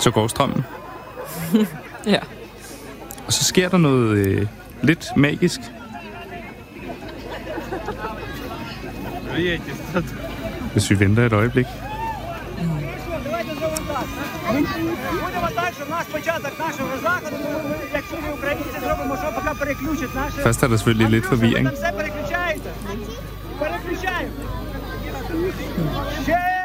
Så går strømmen. Ja. Og så sker der noget lidt magisk. Hvis vi venter et øjeblik. Først er der selvfølgelig lidt forvirring.